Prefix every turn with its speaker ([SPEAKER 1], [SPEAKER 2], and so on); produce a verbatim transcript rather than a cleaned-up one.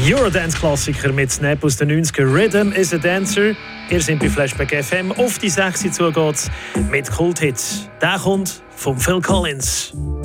[SPEAKER 1] Eurodance-Klassiker mit Snap aus den neunziger. Rhythm is a Dancer. Ihr seid bei Flashback F M. Auf die sechs zugeht's mit Kulthits. Der kommt von Phil Collins.